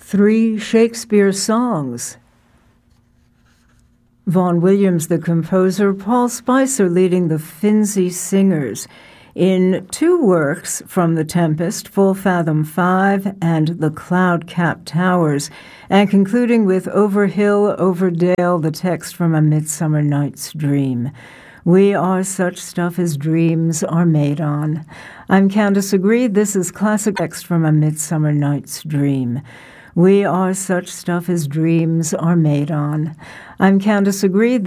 3 Shakespeare songs. Vaughan Williams, the composer, Paul Spicer leading the Finzi Singers in 2 works from The Tempest, Full Fathom 5 and The Cloud-Capped Towers, and concluding with Over Hill, Over Dale, the text from A Midsummer Night's Dream. We are such stuff as dreams are made on. I'm Candace Agreed. This is classic text from A Midsummer Night's Dream. We are such stuff as dreams are made on. I'm Candace Agreed.